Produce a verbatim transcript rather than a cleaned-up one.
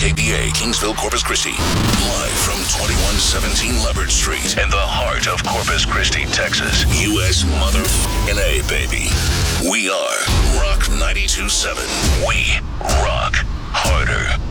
K B A, Kingsville, Corpus Christi. Live from twenty-one seventeen Leopard Street in the heart of Corpus Christi, Texas. U S motherfucking A, baby. We are Rock ninety-two point seven. We rock harder.